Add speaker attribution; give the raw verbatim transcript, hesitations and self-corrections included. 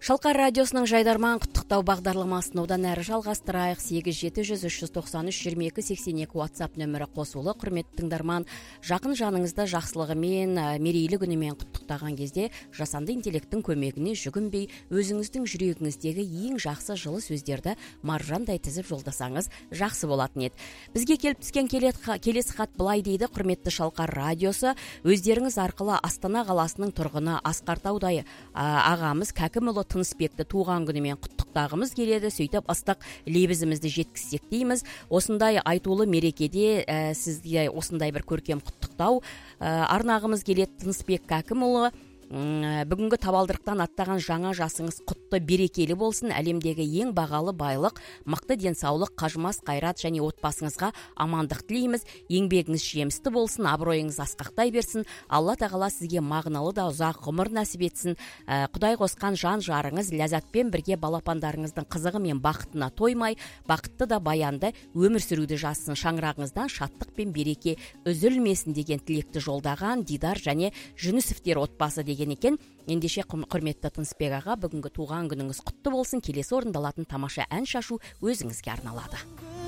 Speaker 1: Шалқар радиосының жайдарман құттықтау бағдарламасын одан әрі жалғастырайық. сегіз жеті жүз үш жүз тоқсан үш жиырма екі сексен екі WhatsApp нөмірі қосулы. Құрметті тыңдарман, жақын жаныңызды жақсылығымен, мерейлі күнімен құттықтаған кезде жасанды интеллекттің көмегіне жүгінбей, өзіңіздің жүрегіңіздегі ең жақсы жылы сөздерді маржандай тізіп жолдасаңыз жақсы болатын еді. Бізге келіп түскен келесі хат былай дейді: құрметті Шалқар радиосы, өздеріңіз арқылы Астана қаласының тұрғыны Асқар Таудай ағамыз Кәкімұлы Тынысбекті туған күнімен құттықтағымыз келеді. Сөйтіп ыстық лебізімізді жеткізсек дейміз. Осындай айтулы мерекеде ә, сізге осындай бір көркем құттықтау ә, арнағымыз келеді. Тынысбек Кәкімұлы, бүгінгі табалдырықтан аттаған жаңа жасыңыз құтты берекелі болсын. Әлемдегі ең бағалы байлық, мықты денсаулық, қажымас қайрат және отбасыңызға амандық тілейміз. Еңбегіңіз жемісті болсын, абыройыңыз асқақтай берсін. Алла тағала сізге мағыналы да ұзақ ғұмыр нәсіп етсін. Құдай қосқан жан жарыңыз ләззатпен бірге балапандарыңыздың қызығы мен бақытына тоймай, бақытты да баянды өмір сүруді жазсын. Шаңырағыңыздан шаттық пен береке үзілмесін деген тілекті жолдаған Дидар және Жүнісовтер отбасы деген екен. Ендеше құрметті Тынысбек аға, бүгінгі туған күніңіз құтты болсын. Келесі орындалатын тамаша ән шашу өзіңізге арналады.